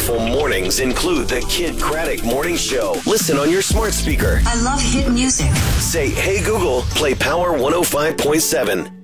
powerful mornings include the Kid Craddock Morning Show. Listen on your smart speaker. I love hit music. Say, hey Google, play Power 105.7.